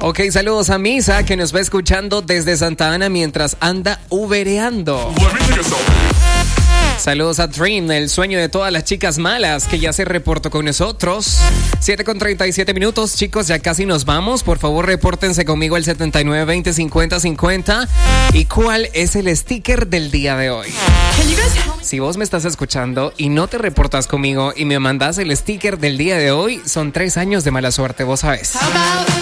Ok, saludos a Misa, que nos va escuchando desde Santa Ana mientras anda ubereando. Saludos a Dream, el sueño de todas las chicas malas, que ya se reportó con nosotros. 7:37, chicos, ya casi nos vamos. Por favor, repórtense conmigo al 7920-5050. ¿Y cuál es el sticker del día de hoy? Si vos me estás escuchando y no te reportas conmigo y me mandas el sticker del día de hoy, son 3 años de mala suerte, vos sabes.